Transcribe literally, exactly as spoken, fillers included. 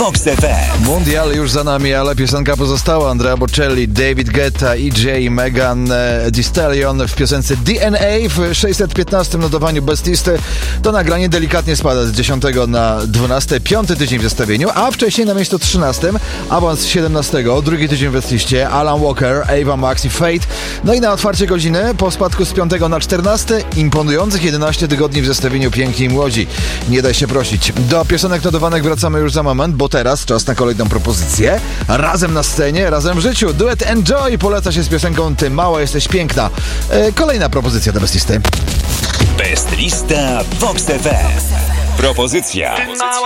Vox F M. Mundial już za nami, ale piosenka pozostała. Andrea Bocelli, David Guetta, E J, Megan Thee Stallion w piosence D N A w sześćset piętnastym notowaniu Best Listy. To nagranie delikatnie spada z dziesiątego na dwunasty, piąty tydzień w zestawieniu, a wcześniej na miejscu trzynastym awans z siedemnastego, drugi tydzień w Best Liście, Alan Walker, Ava Max i Fate. No i na otwarcie godziny po spadku z piątego na czternasty imponujących jedenaście tygodni w zestawieniu Piękni i Młodzi. Nie daj się prosić. Do piosenek notowanych wracamy już za moment, bo teraz czas na kolejną propozycję. Razem na scenie, razem w życiu. Duet Enjoy poleca się z piosenką Ty mała jesteś piękna. E, kolejna propozycja do Best Listy. Best Lista Vox F M. Propozycja.